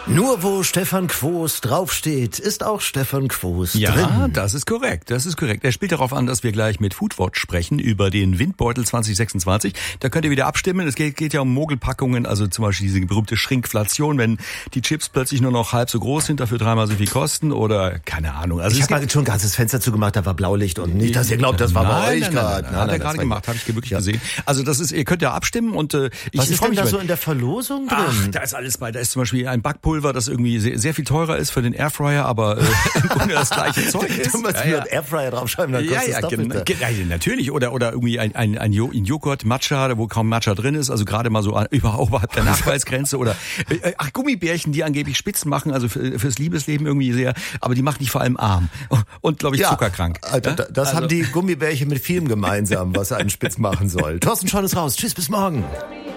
Nur wo Stefan Quos draufsteht, ist auch Stefan Quos drin. Ja, das ist korrekt. Er spielt darauf an, dass wir gleich mit Foodwatch sprechen über den Windbeutel 2026. Da könnt ihr wieder abstimmen. Es geht ja um Mogelpackungen, also zum Beispiel diese berühmte Schrinkflation, wenn die Chips plötzlich nur noch halb so groß sind, dafür dreimal so viel kosten oder keine Ahnung. Also ich habe mal schon ein ganzes Fenster zugemacht, da war Blaulicht und nicht, dass ihr glaubt, das war bei euch gerade. Nein, hat er gerade gemacht, habe ich wirklich gesehen. Also das ist, ihr könnt ja abstimmen und was ist denn da so in der Verlosung drin? Ach, da ist alles bei. Da ist zum Beispiel ein Backpulver, das irgendwie sehr viel teurer ist für den Airfryer, aber im Grunde das gleiche Zeug ist. Du musst nur einen Airfryer draufschreiben, dann kostet es doppelt. Ja, natürlich. Oder irgendwie ein Joghurt, Matcha, wo kaum Matcha drin ist, also gerade mal so oberhalb der Nachweisgrenze. Oder Gummibärchen, die angeblich Spitzen machen, also fürs Liebesleben irgendwie sehr, aber die machen dich vor allem arm und, glaube ich, zuckerkrank. Das haben die Gummibärchen mit vielem gemeinsam, was einen spitz machen soll. Thorsten Scholl ist raus. Tschüss, bis morgen.